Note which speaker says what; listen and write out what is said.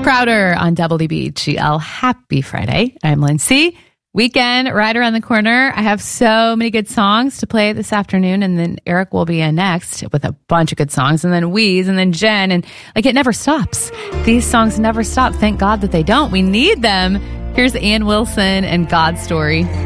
Speaker 1: Crowder on WBGL. Happy Friday. I'm Lindsay. Weekend right around the corner. I have so many good songs to play this afternoon, and then Eric will be in next with a bunch of good songs, and then Weeze, and then Jen, and like it never stops. These songs never stop. Thank God that they don't. We need them. Here's Ann Wilson and God's Story.